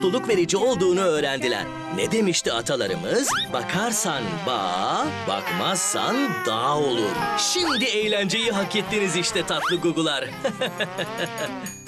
mutluluk verici olduğunu öğrendiler. Ne demişti atalarımız? Bakarsan bağ, bakmazsan dağ olur. Şimdi eğlenceyi hak ettiniz işte tatlı gugular.